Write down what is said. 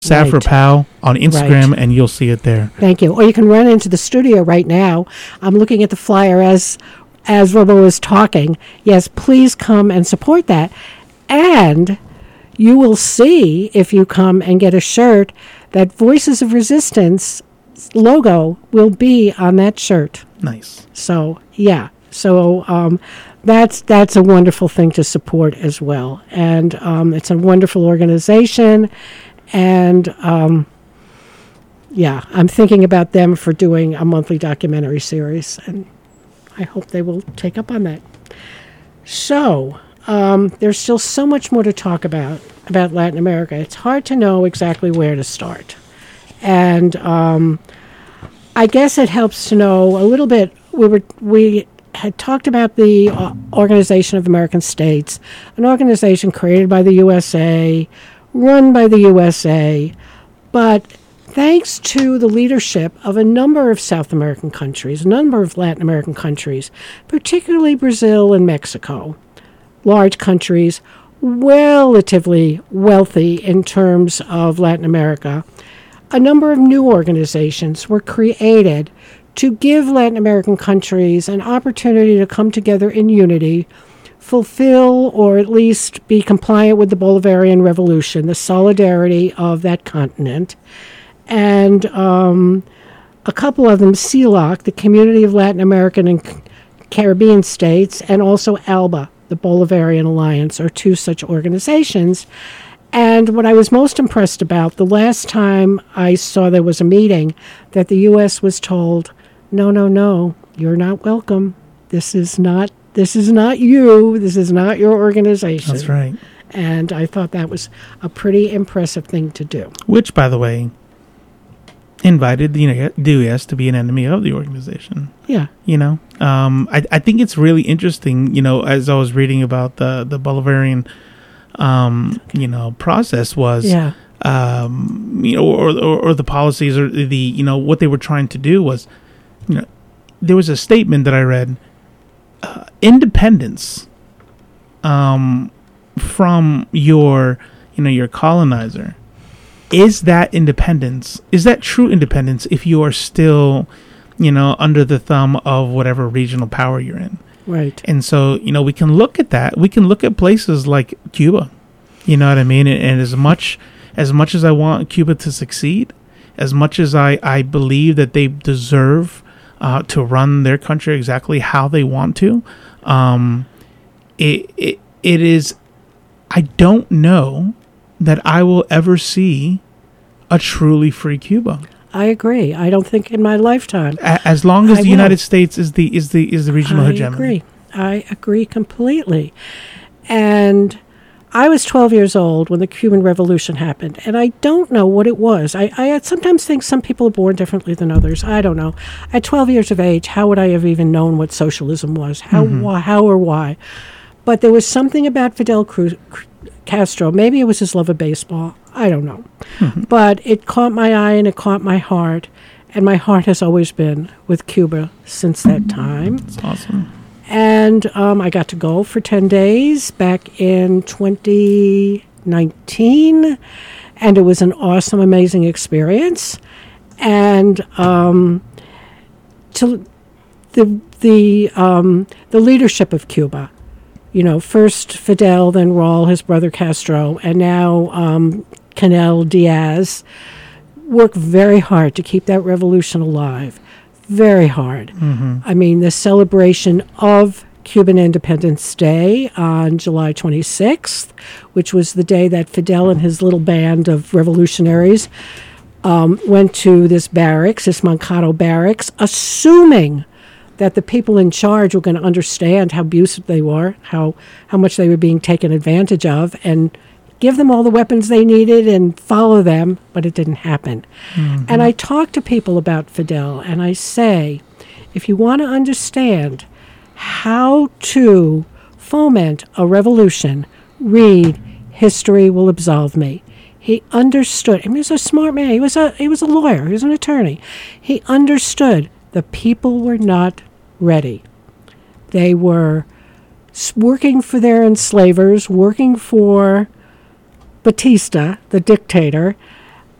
Safra Right. Powell on Instagram, Right. and you'll see it there. Thank you. Or you can run into the studio right now. I'm looking at the flyer as Robo is talking. Yes, please come and support that. And you will see, if you come and get a shirt, that Voices of Resistance logo will be on that shirt. Nice. So, yeah. So that's a wonderful thing to support as well. And it's a wonderful organization. And, yeah, I'm thinking about them for doing a monthly documentary series. And I hope they will take up on that. So, there's still so much more to talk about Latin America. It's hard to know exactly where to start. And I guess it helps to know a little bit. We had talked about the Organization of American States, an organization created by the USA, run by the USA, but thanks to the leadership of a number of South American countries, a number of Latin American countries, particularly Brazil and Mexico, large countries, relatively wealthy in terms of Latin America, a number of new organizations were created to give Latin American countries an opportunity to come together in unity, fulfill or at least be compliant with the Bolivarian Revolution, the solidarity of that continent. And a couple of them, CELAC, the Community of Latin American and Caribbean States, and also ALBA, the Bolivarian Alliance, are two such organizations. And what I was most impressed about, the last time I saw there was a meeting, that the U.S. was told, no, you're not welcome. This is not you. This is not your organization. That's right. And I thought that was a pretty impressive thing to do. Which, by the way, invited the U.S. to be an enemy of the organization. Yeah. I think it's really interesting, as I was reading about the Bolivarian, process was, Yeah. or the policies or the, what they were trying to do was, there was a statement that I read, independence, from your colonizer. Is that independence? Is that true independence if you are still, under the thumb of whatever regional power you're in? Right. And so, we can look at that. We can look at places like Cuba. You know what I mean? And as much as I want Cuba to succeed, as much as I believe that they deserve to run their country exactly how they want to, it is. I don't know that I will ever see a truly free Cuba. I agree. I don't think in my lifetime. As long as the United States is the regional hegemony. I agree completely. And I was 12 years old when the Cuban Revolution happened, and I don't know what it was. I sometimes think some people are born differently than others. I don't know. At 12 years of age, how would I have even known what socialism was? How or why? But there was something about Fidel Castro. Maybe it was his love of baseball. I don't know. But it caught my eye and it caught my heart. And my heart has always been with Cuba since that time. That's awesome. And I got to go for 10 days back in 2019. And it was an awesome, amazing experience. And to the leadership of Cuba, first Fidel, then Raul, his brother Castro, and now Canel Diaz, worked very hard to keep that revolution alive. Very hard. Mm-hmm. I mean, the celebration of Cuban Independence Day on July 26th, which was the day that Fidel and his little band of revolutionaries went to this barracks, this Moncado barracks, assuming that the people in charge were going to understand how abusive they were, how much they were being taken advantage of, and give them all the weapons they needed and follow them, but it didn't happen. Mm-hmm. And I talk to people about Fidel, and I say, if you want to understand how to foment a revolution, read History Will Absolve Me. He understood. He was a smart man. He was a lawyer. He was an attorney. He understood the people were not ready. They were working for their enslavers, working for Batista, the dictator,